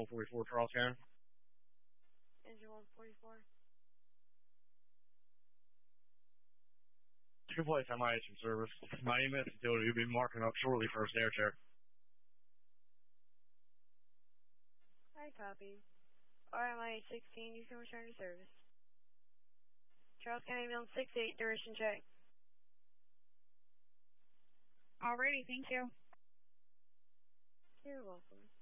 144 Charles County. Engine 144. Two place MIH service. My EMS utility will be marking up shortly for a stair check. I copy. RMIH 16, you can return to service. Charles County Ambulance 68, duration check. Alrighty, thank you. You're welcome.